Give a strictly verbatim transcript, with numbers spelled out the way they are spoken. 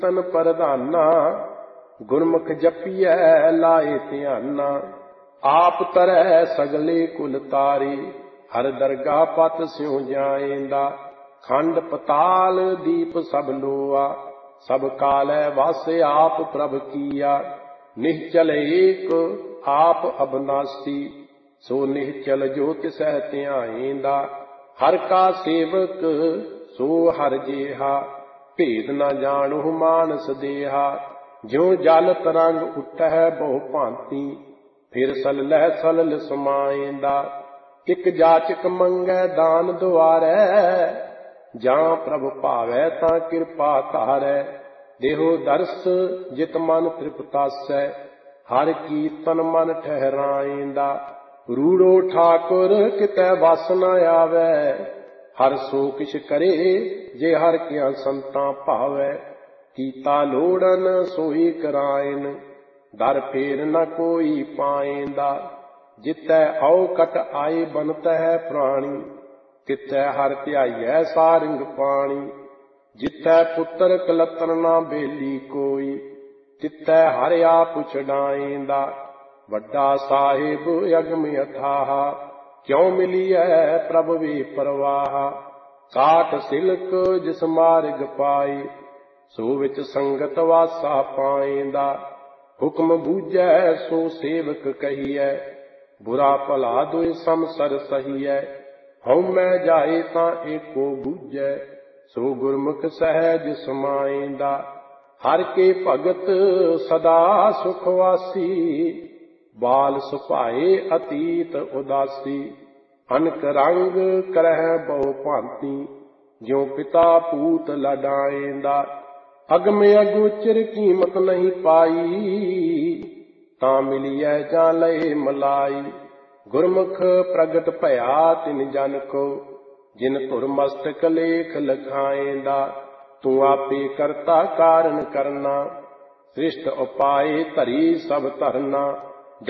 ਤਨ ਪ੍ਰਧਾਨਾ ਗੁਰਮੁਖ ਜਪੀਐ ਲਾਏ ਧਿਆਨਾ। ਆਪ ਤਰੈ ਸਗਲੇ ਕੁਲ ਤਾਰੇ ਹਰ ਦਰਗਾਹ ਪਤ ਸਿਉ ਜਾਏਂਦਾ। ਖੰਡ ਪਤਾਲ ਦੀਪ ਸਭ ਲੋਆ ਸਭ ਕਾਲੈ ਵਾਸੇ ਆਪ ਪ੍ਰਭ ਕੀਆ। ਨਿਹਚਲ ਏਕ ਆਪ ਅਬਨਾਸੀ ਸੋ ਨਿਹਚਲ ਜੋ ਤਿਸੈ ਧਿਆਏਂਦਾ। ਹਰ ਕਾ ਸੇਵਕ ਸੋ ਹਰ ਜੇਹਾ ਭੇਦ ਨ ਜਾਣਹੁ ਮਾਨਸ ਦੇਹਾ। ਜਿਉ ਜਲ ਤਰੰਗ ਉਠੈ ਬਹੁ ਭਾਂਤੀ ਫਿਰ ਸਲਲੈ ਸਲਲ ਸਮਾਏਂਦਾ। ਇਕ ਜਾਚਕ ਮੰਗੈ ਦਾਨ ਦੁਆਰੈ ਜਾਂ ਪ੍ਰਭ ਭਾਵੈ ਤਾਂ ਕਿਰਪਾ ਧਾਰੈ। ਦੇਹੋ ਦਰਸ ਜਿਤ ਮਨ ਤ੍ਰਿਪਤਾਸੈ ਹਰ ਕੀਰਤਨ ਮਨ ਠਹਿਰਾਏਂਦਾ। ਰੂੜੋ ਠਾਕੁਰ ਕਿਤੈ ਵਸ ਨ ਆਵੈ ਹਰ ਸੋ ਕਿਛ ਕਰੇ ਜੇ ਹਰ ਕਿਆ ਸੰਤਾਂ ਭਾਵੈ। ਕੀਤਾ ਲੋੜਨ ਸੋਈ ਕਰਾਇਨ ਦਰ ਫੇਰ ਨ ਕੋਈ ਪਾਏਂਦਾ। ਜਿਤੈ ਔਕਟ ਆਏ ਬਨਤੈ ਪ੍ਰਾਣੀ ਤਿਥੈ ਹਰ ਧਿਆਈਐ ਸਾਰੰਗ ਪਾਣੀ। ਜਿਥੈ ਪੁੱਤਰ ਕਲਤਰ ਨਾ ਬੇਲੀ ਕੋਈ ਤਿਥੈ ਹਰਿ ਆਪ ਛਡਾਏਂਦਾ। ਵੱਡਾ ਸਾਹਿਬ ਅਗਮ ਅਥਾਹ ਕਿਉ ਮਿਲੀਐ ਪ੍ਰਭ ਵੇ ਪਰਵਾਹ। ਕਾਟ ਸਿਲਕ ਜਿਸ ਮਾਰਗ ਪਾਏ ਸੋ ਵਿੱਚ ਸੰਗਤ ਵਾਸਾ ਪਾਏਂਦਾ। ਹੁਕਮ ਬੂਝੈ ਸੋ ਸੇਵਕ ਕਹੀਐ ਬੁਰਾ ਭਲਾ ਦੁਇ ਸਮਸਰ ਸਹੀਐ। ਹਉਮੈ ਜਾਏ ਤਾਂ ਏਕੋ ਬੂਝੈ ਸੋ ਗੁਰਮੁਖ ਸਹਿਜ ਸਮਾਏਂਦਾ। ਹਰ ਕੇ ਭਗਤ ਸਦਾ ਸੁਖ ਵਾਸੀ ਬਾਲ ਸੁਭਾਏ ਅਤੀਤ ਉਦਾਸੀ। ਅਨਕ ਰੰਗ ਕਰਹਿ ਬਹੁ ਭਾਂਤੀ ਜਿਉ ਪਿਤਾ ਪੂਤ ਲਡਾਏਂਦਾ। ਅਗਮ ਅਗੋਚਰ ਕੀਮਤ ਨਹੀਂ ਪਾਈ ਤਾਂ ਮਿਲੀਐ ਜਾਂ ਲਏ ਮਲਾਈ। ਗੁਰਮੁਖ ਪ੍ਰਗਟ ਭਇਆ ਤਿਨ ਜਨ ਕੋ ਜਿਨ ਧੁਰ ਮਸਤਕ ਲੇਖ ਲਖਾਏਂਦਾ। ਤੂੰ ਆਪੇ ਕਰਤਾ ਕਾਰਨ ਕਰਨਾ ਸ੍ਰਿਸ਼ਟ ਉਪਾਏ ਧਰੀ ਸਭ ਧਰਨਾ।